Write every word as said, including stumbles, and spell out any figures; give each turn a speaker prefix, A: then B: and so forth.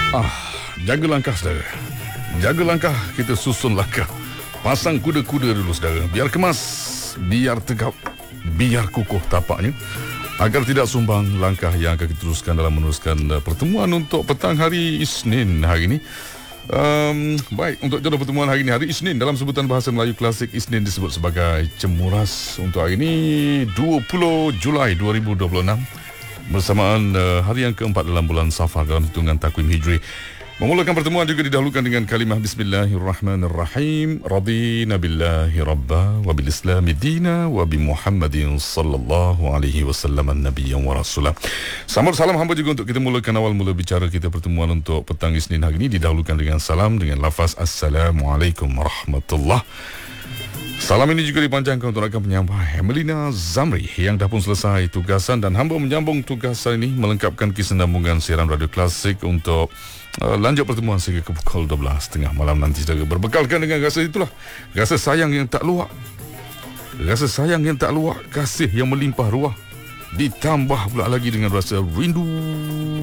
A: Ah, jaga langkah saudara. Jaga langkah, kita susun langkah. Pasang kuda-kuda dulu saudara. Biar kemas, biar tegap, biar kukuh tapaknya, agar tidak sumbang langkah yang akan kita teruskan dalam meneruskan uh, pertemuan untuk petang hari Isnin hari ini. Um, baik, untuk jodoh pertemuan hari ini, hari Isnin dalam sebutan bahasa Melayu klasik, Isnin disebut sebagai Cemuras. Untuk hari ini dua puluh Julai dua ribu dua puluh enam, bersamaan uh, hari yang keempat dalam bulan Safar dalam hitungan takwim Hijri. Memulakan pertemuan juga didahulukan dengan kalimah Bismillahirrahmanirrahim. Radina billahi rabba wa bil islami dina wa bi Muhammadin sallallahu alaihi wasallam nabiyyan wa rasulah. Sambut salam hamba juga untuk kita mulakan awal mula bicara kita pertemuan untuk petang Isnin hari ini didahulukan dengan salam dengan lafaz Assalamualaikum warahmatullahi. Salam ini juga dipanjangkan untuk rakan penyampai Melina Zamri yang dah pun selesai tugasan, dan hamba menyambung tugasan ini melengkapkan kesinambungan siaran radio klasik untuk uh, lanjut pertemuan sehingga ke pukul dua belas tiga puluh malam nanti, saudara. Berbekalkan dengan rasa itulah, rasa sayang yang tak luak, rasa sayang yang tak luak, kasih yang melimpah ruah, ditambah pula lagi dengan rasa rindu